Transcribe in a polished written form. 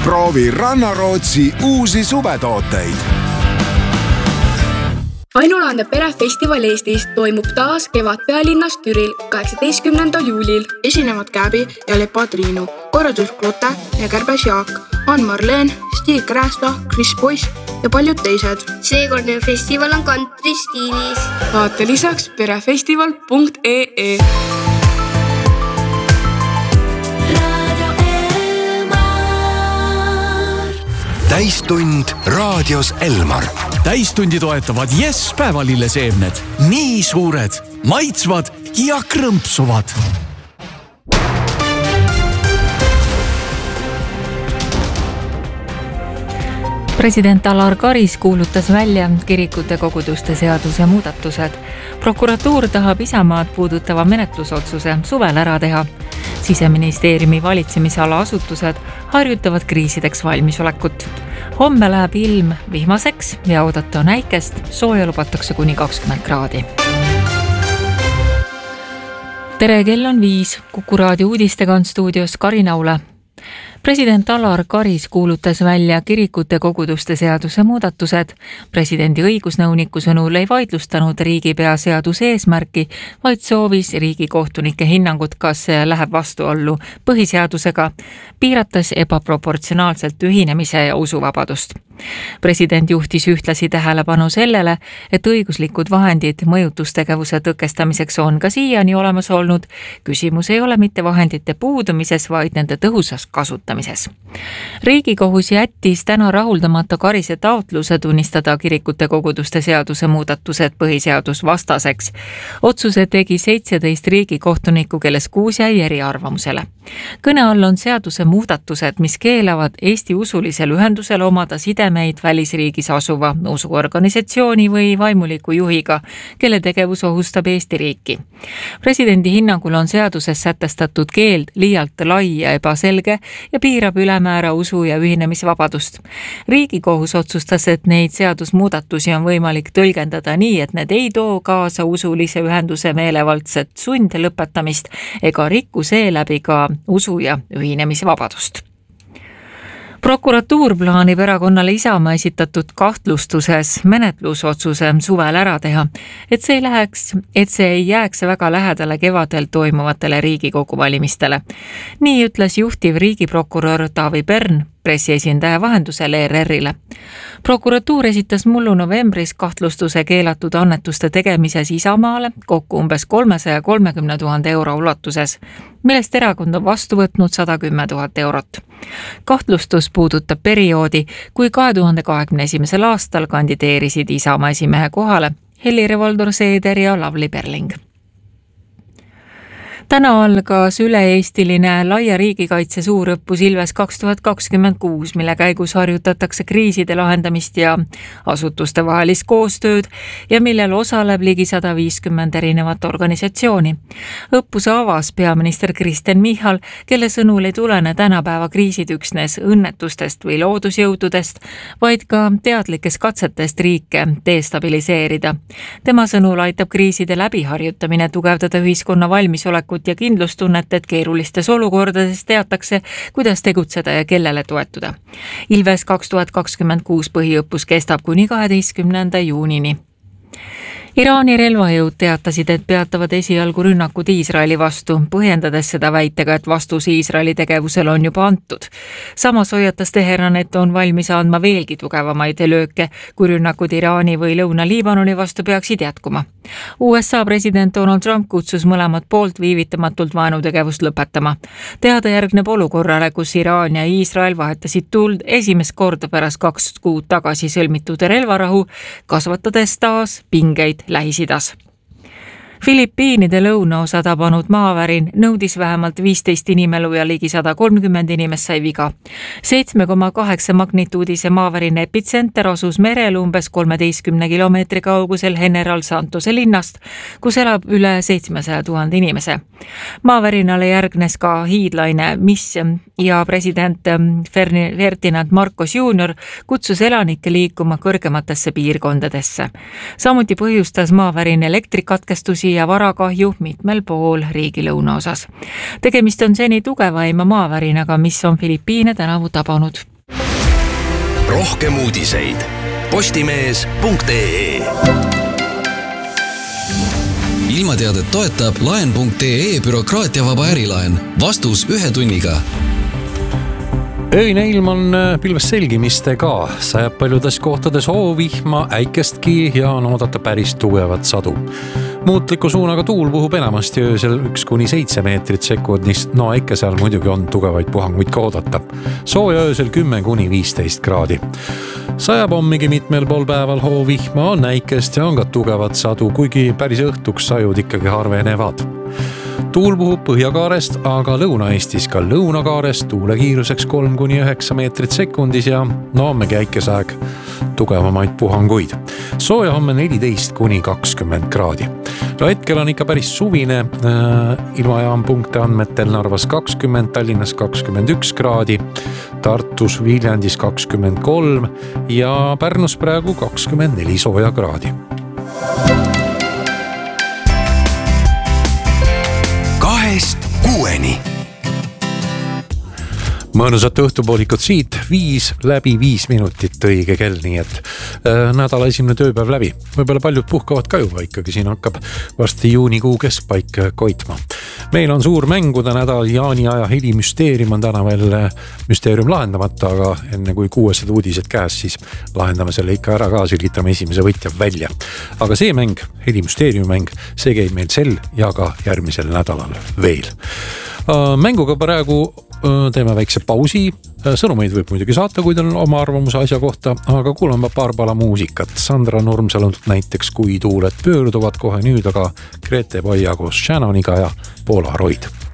Proovi Rannarootsi uusi suvetooteid. Ainulaadne perefestival Eestis toimub taas Kevadpealinnas Türil 18. juulil. Esinevad Käbi ja Lepa Triinu, korraldus Klote ja Kärbes Jaak, Ann-Marleen, Stig Räästa, Kris Poiss ja paljud teised. Seekordne festival on country stiilis. Vaata lisaks perefestival.ee. Täistund raadios Elmar. Täistundi toetavad Yes päevalilleseemned. Nii suured, maitsvad ja krõmpsuvad. President Alar Karis kuulutas välja kirikute koguduste seaduse muudatused. Prokuratuur tahab Isamaad puudutava menetlusotsuse suvel ära teha. Siseministeeriumi valitsemisala asutused harjutavad kriisideks valmisolekut. Homme läheb ilm vihmaseks ja oodata on äikest, sooja lubatakse kuni 20 kraadi. Tere, kell on 5. Kuku raadio uudistega on stuudios Karin Aule. President Alar Karis kuulutas välja kirikute koguduste seaduse muudatused. Presidendi õigusnõuniku sõnul ei vaidlustanud riigipea seaduse eesmärki, vaid soovis riigikohtunike hinnangut, kas see läheb vastuollu põhiseadusega, piirates ebaproportsionaalselt ühinemise ja usuvabadust. President juhtis ühtlasi tähelepanu sellele, et õiguslikud vahendid mõjutustegevuse tõkestamiseks on ka siiani olemas olnud. Küsimus ei ole mitte vahendite puudumises, vaid nende tõhusas kasutamises. Riigikohus jättis täna rahuldamata Karise taotluse tunnistada kirikute koguduste seaduse muudatused põhiseadusvastaseks. Otsuse tegi 17 riigikohtunikku, kellest 6 jäi eriarvamusele. Kõne all on seaduse muudatused, mis keelavad Eesti usulisel ühendusel omada sidemeid välisriigis asuva usuorganisatsiooni või vaimuliku juhiga, kelle tegevus ohustab Eesti riiki. Presidendi hinnangul on seaduses sätestatud keeld liialt lai ja ebaselge ja piirab ülemäära usu- ja ühinemisvabadust. Riigikohus otsustas, et neid seadusmuudatusi on võimalik tõlgendada nii, et need ei too kaasa usulise ühenduse meelevaldset sundlõpetamist ega rikku seeläbi ka usu- ja ühinemisvabadust. Prokuratuur plaanib erakonnale Isamaa esitatud kahtlustuses menetlusotsuse suvel ära teha, et see ei jääks väga lähedale kevadel toimuvatele Riigikogu valimistele. Nii ütles juhtiv riigiprokurör Taavi Pern pressiesindaja vahendusel ERR-ile. Prokuratuur esitas mullu novembris kahtlustuse keelatud annetuste tegemises Isamaale kokku umbes 330 000 euro ulatuses, millest erakond on vastu võtnud 110 000 eurot. Kahtlustus puudutab perioodi, kui 2021. aastal kandideerisid Isamaa esimehe kohale Helir-Valdor Seeder ja Lavly Perling. Täna algas üle-eestiline laia riigikaitse suurõppus Ilves 2026, mille käigus harjutatakse kriiside lahendamist ja asutuste vahelist koostööd ja millel osaleb ligi 150 erinevat organisatsiooni. Õppuse avas peaminister Kristen Michal, kelle sõnul ei tulene tänapäeva kriisid üksnes õnnetustest või loodusjõududest, vaid ka teadlikest katsetest riike destabiliseerida. Tema sõnul aitab kriiside läbiharjutamine tugevdada ühiskonna valmisolekut ja kindlustunnet, et keerulistes olukordades teatakse, kuidas tegutseda ja kellele toetuda. Ilves 2026 põhiõppus kestab kuni 12. juunini. Iraani relvajõud teatasid, et peatavad esialgu rünnakud Iisraeli vastu, põhjendades seda väitega, et vastus Iisraeli tegevusele on juba antud. Samas hoiatas Teheran, et on valmis andma veelgi tugevamaid lööke, kui rünnakud Iraani või Lõuna-Liibanoni vastu peaksid jätkuma. USA president Donald Trump kutsus mõlemad poolt viivitamatult vaenutegevust lõpetama. Teada järgneb olukorrale, kus Iraan ja Iisrael vahetasid tuld esimest korda pärast 2 kuud tagasi sõlmitud relvarahu, kasvatades taas pingeid Lähis-Idas. Filipiinide lõunaosa tabanud maavärin nõudis vähemalt 15 inimelu ja ligi 130 inimest sai viga. 7,8 magnituudise maavärine epitsenter asus merel umbes 13 kilomeetri kaugusel General Santose linnast, kus elab üle 700 000 inimese. Maavärinale järgnes ka hiidlaine Miss ja president Ferdinand Marcos Jr. kutsus elanikke liikuma kõrgematesse piirkondadesse. Samuti põhjustas maavärin elektrikatkestusi ja varakahju mitmel pool riigi lõunaosas. Tegemist on seni tugevaima maavärinaga, mis on Filipiine tänavu tabanud. rohkem uudiseid. Postimees.ee. Ilmateadet toetab laen.ee bürokraatiavaba ärilaen. Vastus 1 tunniga. Öine ilm on pilves selgimistega, sajab paljudes kohtades hoovihma, äikestki ja on oodata päris tugevat sadu. Muutliku suunaga tuul puhub enamasti öösel 1-7 meetrit sekundist, no ikka seal muidugi on tugevaid puhanguid ka oodata. Sooja öösel 10-15 kraadi. Sajab hommigi mitmel pool päeval hoovihma, on äikest ja on ka tugevat sadu, kuigi päris õhtuks sajud ikkagi harvenevad. Tuul puhub põhjakaarest, aga Lõuna-Eestis ka lõunakaarest tuule kiiruseks 3-9 meetrit sekundis ja no hommegi äikesaeg tugevamaid puhanguid. Sooja homme 14-20 kraadi. No hetkel on ikka päris suvine, ilmajaam.ee andmetel Narvas 20, Tallinnas 21 kraadi, Tartus, Viljandis 23 ja Pärnus praegu 24 sooja kraadi. Mõnusat õhtupoolikut siit, 5 minutit õige kell, nii et nädala esimene tööpäev läbi. Võibolla paljud puhkavad ka juba ikkagi, siin hakkab varsti juunikuu keskpaik koitma. Meil on suur mängude nädal, jaaniaja helimüsteerium on täna veel müsteerium lahendamata, aga enne kui 600 uudised käes, siis lahendame selle ikka ära ka, sülitame esimese võtja välja. Aga see mäng, helimüsteerium mäng, see käib meil sel ja ka järgmisel nädalal veel. Mänguga praegu teeme väikse pausi. Sõnumeid võib muidugi saata, kui teil on oma arvamuse asja kohta, aga kuulame paar pala muusikat. Sandra Nurmsalult näiteks Kui tuuled pöörduvad kohe nüüd, aga Grete Boia koos Shannoniga ja Paula Royd.